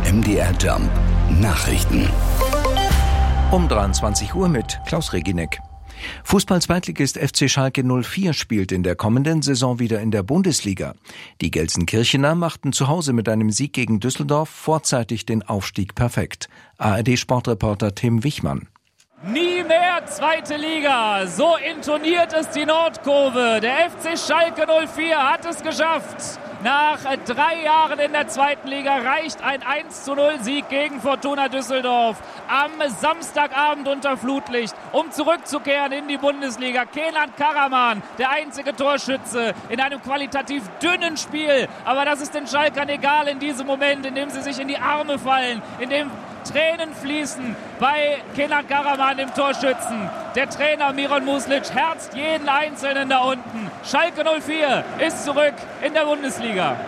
MDR Jump Nachrichten. Um 23 Uhr mit Klaus Reginek. Fußball-Zweitligist FC Schalke 04 spielt in der kommenden Saison wieder in der Bundesliga. Die Gelsenkirchener machten zu Hause mit einem Sieg gegen Düsseldorf vorzeitig den Aufstieg perfekt. ARD-Sportreporter Tim Wichmann. Nie mehr zweite Liga, so intoniert es die Nordkurve. Der FC Schalke 04 hat es geschafft. Nach 3 Jahren in der zweiten Liga reicht ein 1:0-Sieg gegen Fortuna Düsseldorf am Samstagabend unter Flutlicht, um zurückzukehren in die Bundesliga. Kenan Karaman, der einzige Torschütze in einem qualitativ dünnen Spiel. Aber das ist den Schalkern egal in diesem Moment, in dem sie sich in die Arme fallen, in dem Tränen fließen bei Kenan Karaman, dem Torschützen. Der Trainer Miron Muslic herzt jeden Einzelnen da unten. Schalke 04 ist zurück in der Bundesliga.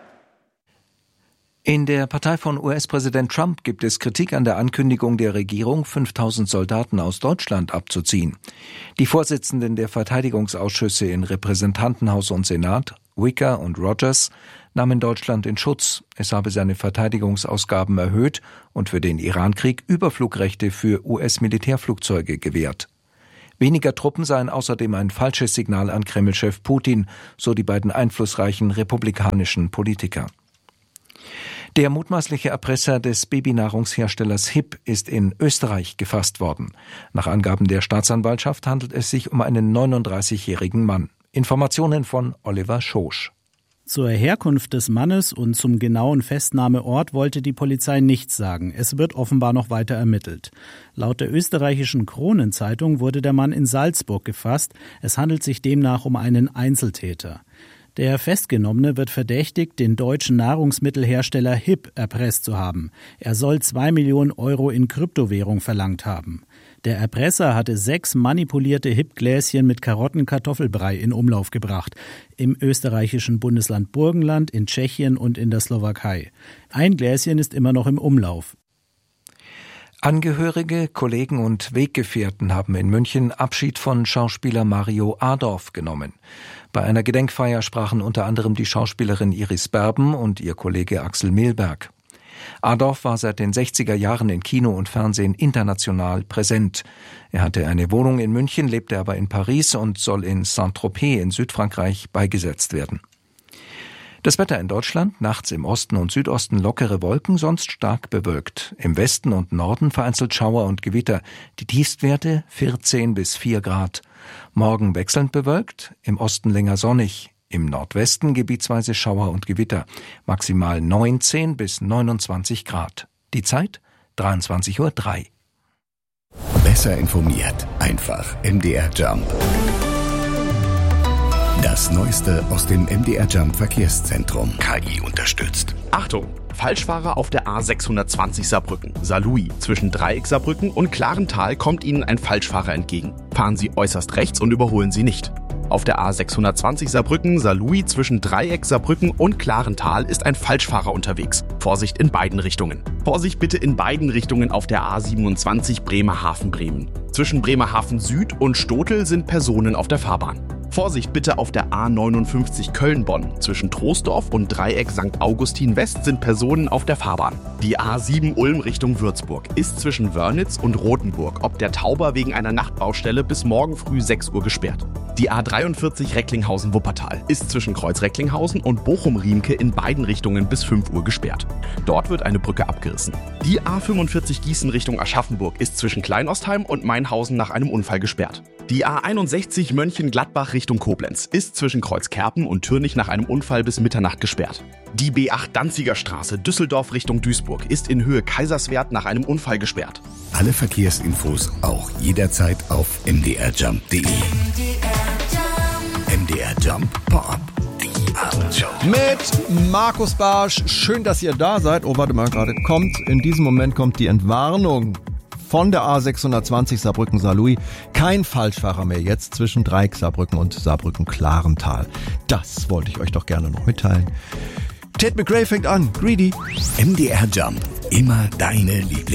In der Partei von US-Präsident Trump gibt es Kritik an der Ankündigung der Regierung, 5000 Soldaten aus Deutschland abzuziehen. Die Vorsitzenden der Verteidigungsausschüsse in Repräsentantenhaus und Senat, Wicker und Rogers, nahmen Deutschland in Schutz. Es habe seine Verteidigungsausgaben erhöht und für den Irankrieg Überflugrechte für US-Militärflugzeuge gewährt. Weniger Truppen seien außerdem ein falsches Signal an Kreml-Chef Putin, so die beiden einflussreichen republikanischen Politiker. Der mutmaßliche Erpresser des Babynahrungsherstellers HiP ist in Österreich gefasst worden. Nach Angaben der Staatsanwaltschaft handelt es sich um einen 39-jährigen Mann. Informationen von Oliver Schosch. Zur Herkunft des Mannes und zum genauen Festnahmeort wollte die Polizei nichts sagen. Es wird offenbar noch weiter ermittelt. Laut der österreichischen Kronenzeitung wurde der Mann in Salzburg gefasst. Es handelt sich demnach um einen Einzeltäter. Der Festgenommene wird verdächtigt, den deutschen Nahrungsmittelhersteller HiP erpresst zu haben. Er soll 2 Millionen Euro in Kryptowährung verlangt haben. Der Erpresser hatte 6 manipulierte HiP-Gläschen mit Karottenkartoffelbrei in Umlauf gebracht. Im österreichischen Bundesland Burgenland, in Tschechien und in der Slowakei. Ein Gläschen ist immer noch im Umlauf. Angehörige, Kollegen und Weggefährten haben in München Abschied von Schauspieler Mario Adorf genommen. Bei einer Gedenkfeier sprachen unter anderem die Schauspielerin Iris Berben und ihr Kollege Axel Milberg. Adorf war seit den 60er Jahren in Kino und Fernsehen international präsent. Er hatte eine Wohnung in München, lebte aber in Paris und soll in Saint-Tropez in Südfrankreich beigesetzt werden. Das Wetter in Deutschland, nachts im Osten und Südosten lockere Wolken, sonst stark bewölkt. Im Westen und Norden vereinzelt Schauer und Gewitter. Die Tiefstwerte 14 bis 4 Grad. Morgen wechselnd bewölkt, im Osten länger sonnig. Im Nordwesten gebietsweise Schauer und Gewitter. Maximal 19 bis 29 Grad. Die Zeit 23:03 Uhr. Besser informiert. Einfach MDR Jump. Das Neueste aus dem MDR Jump Verkehrszentrum. KI unterstützt. Achtung! Falschfahrer auf der A620 Saarbrücken. Saarlouis. Zwischen Dreieck Saarbrücken und Klarental kommt Ihnen ein Falschfahrer entgegen. Fahren Sie äußerst rechts und überholen Sie nicht. Auf der A620 Saarbrücken, Saarlouis zwischen Dreieck Saarbrücken und Klarental ist ein Falschfahrer unterwegs. Vorsicht in beiden Richtungen. Vorsicht bitte in beiden Richtungen auf der A27 Bremerhaven-Bremen. Zwischen Bremerhaven Süd und Stotel sind Personen auf der Fahrbahn. Vorsicht bitte auf der A59 Köln-Bonn. Zwischen Troisdorf und Dreieck St. Augustin West sind Personen auf der Fahrbahn. Die A7 Ulm Richtung Würzburg ist zwischen Wörnitz und Rothenburg ob der Tauber wegen einer Nachtbaustelle bis morgen früh 6 Uhr gesperrt. Die A43 Recklinghausen-Wuppertal ist zwischen Kreuz Recklinghausen und Bochum-Riemke in beiden Richtungen bis 5 Uhr gesperrt. Dort wird eine Brücke abgerissen. Die A45 Gießen Richtung Aschaffenburg ist zwischen Kleinostheim und Mainhausen nach einem Unfall gesperrt. Die A61 Mönchengladbach Richtung Koblenz ist zwischen Kreuzkerpen und Türnich nach einem Unfall bis Mitternacht gesperrt. Die B8 Danziger Straße Düsseldorf Richtung Duisburg ist in Höhe Kaiserswerth nach einem Unfall gesperrt. Alle Verkehrsinfos auch jederzeit auf mdrjump.de. MDR Jump Pop. Die Abendshow. Mit Markus Barsch. Schön, dass ihr da seid. Oh, warte mal, gerade kommt. In diesem Moment kommt die Entwarnung von der A620 Saarbrücken-Saarlouis. Kein Falschfahrer mehr jetzt zwischen Dreieck Saarbrücken und Saarbrücken-Klarental. Das wollte ich euch doch gerne noch mitteilen. Ted McRae fängt an. Greedy. MDR Jump. Immer deine Lieblings.